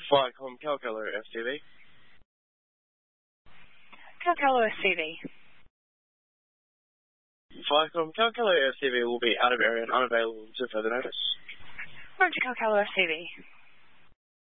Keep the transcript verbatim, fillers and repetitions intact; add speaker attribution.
Speaker 1: Flycom Calcalo S C V.
Speaker 2: Calcalo S C V.
Speaker 1: Flycom Calcalo S C V will be out of area and unavailable to further notice.
Speaker 2: Roger, Calcalo S C V.